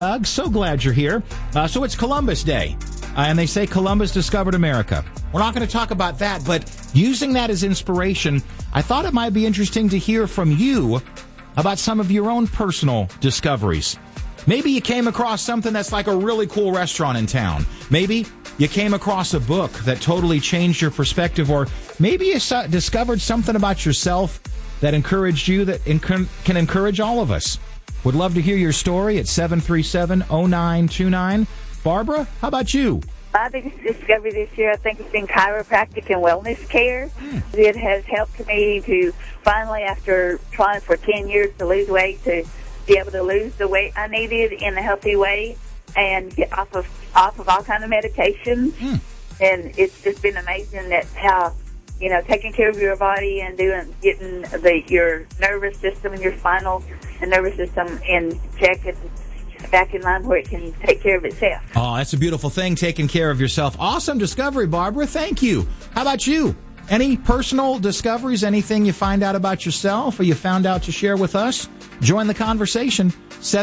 So glad you're here. So it's Columbus Day, and they say Columbus discovered America. We're not going to talk about that, but using that as inspiration, I thought it might be interesting to hear from you about some of your own personal discoveries. Maybe you came across something that's like a really cool restaurant in town. Maybe you came across a book that totally changed your perspective, or maybe you discovered something about yourself that encouraged you, that can encourage all of us. Would love to hear your story at 737-0929. Barbara, how about you? My biggest discovery this year, I think, has been chiropractic and wellness care. It has helped me to finally, after trying for 10 years to lose weight, to be able to lose the weight I needed in a healthy way and get off of all kind of medications. And it's just been amazing that how, taking care of your body and getting your nervous system and your spinal and nervous system in check and back in line where it can take care of itself. Oh, that's a beautiful thing, taking care of yourself. Awesome discovery, Barbara. Thank you. How about you? Any personal discoveries, anything you find out about yourself or you found out to share with us? Join the conversation.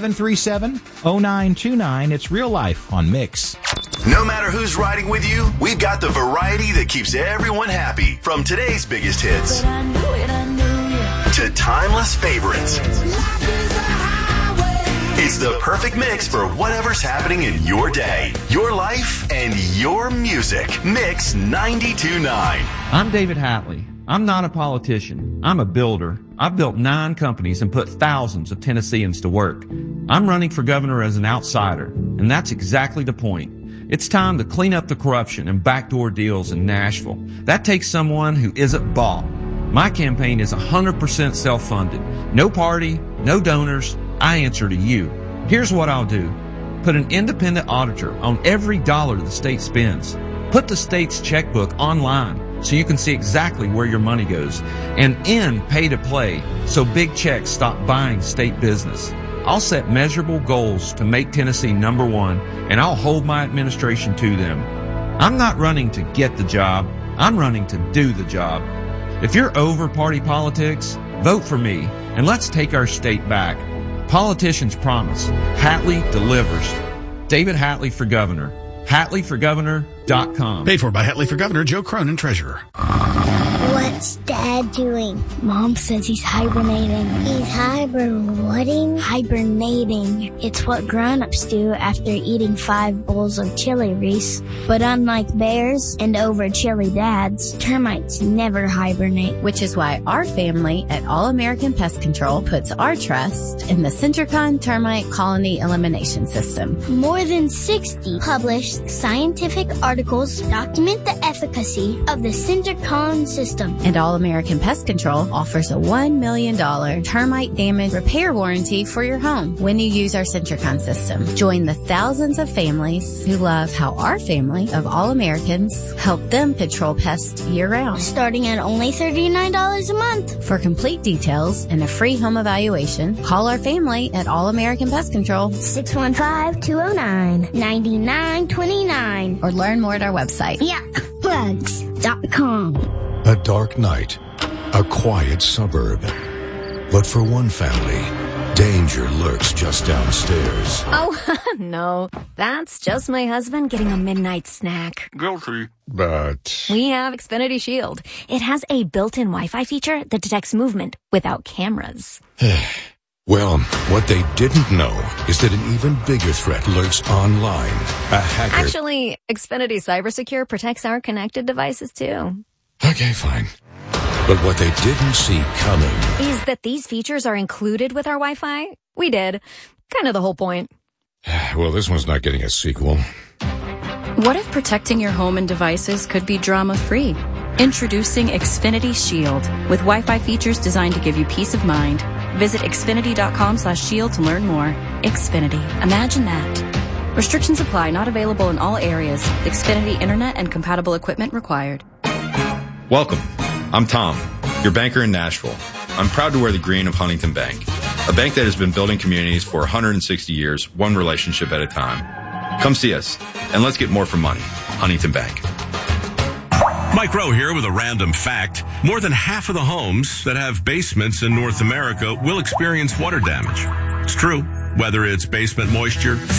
737-0929. It's Real Life on Mix. No matter who's riding with you, we've got the variety that keeps everyone happy. From today's biggest hits to timeless favorites. It's the perfect mix for whatever's happening in your day, your life, and your music. Mix 92.9. I'm David Hatley. I'm not a politician. I'm a builder. I've built 9 companies and put thousands of Tennesseans to work. I'm running for governor as an outsider, and that's exactly the point. It's time to clean up the corruption and backdoor deals in Nashville. That takes someone who isn't bought. My campaign is 100% self-funded. No party, no donors. I answer to you. Here's what I'll do. Put an independent auditor on every dollar the state spends. Put the state's checkbook online so you can see exactly where your money goes. And end pay-to-play so big checks stop buying state business. I'll set measurable goals to make Tennessee number one, and I'll hold my administration to them. I'm not running to get the job. I'm running to do the job. If you're over party politics, vote for me, and let's take our state back. Politicians promise. Hatley delivers. David Hatley for governor. HatleyForGovernor.com. Paid for by Hatley for Governor, Joe Cronin, Treasurer. What's Dad doing? Mom says he's hibernating. He's hibernating? Hibernating. It's what grown-ups do after eating 5 bowls of chili, Reese. But unlike bears and over chili dads, termites never hibernate. Which is why our family at All American Pest Control puts our trust in the Centricon Termite Colony Elimination System. More than 60 published scientific articles document the efficacy of the Centricon system. And All American Pest Control offers a $1 million termite damage repair warranty for your home when you use our Centricon system. Join the thousands of families who love how our family of All Americans help them control pests year-round. Starting at only $39 a month. For complete details and a free home evaluation, call our family at All American Pest Control. 615-209-9929. Or learn more at our website. Yuckbugs.com. A dark night, a quiet suburb. But for one family, danger lurks just downstairs. Oh, no. That's just my husband getting a midnight snack. Guilty. But We have Xfinity Shield. It has a built-in Wi-Fi feature that detects movement without cameras. Well, what they didn't know is that an even bigger threat lurks online. A hacker... Actually, Xfinity CyberSecure protects our connected devices, too. Okay, fine. But what they didn't see coming is that these features are included with our Wi-Fi. We did. Kind of the whole point. Well, this one's not getting a sequel. What if protecting your home and devices could be drama-free? Introducing Xfinity Shield with Wi-Fi features designed to give you peace of mind. Visit Xfinity.com/shield to learn more. Xfinity. Imagine that. Restrictions apply. Not available in all areas. Xfinity Internet and compatible equipment required. Welcome. I'm Tom, your banker in Nashville. I'm proud to wear the green of Huntington Bank, a bank that has been building communities for 160 years, one relationship at a time. Come see us, and let's get more for money. Huntington Bank. Mike Rowe here with a random fact. More than half of the homes that have basements in North America will experience water damage. It's true. Whether it's basement moisture,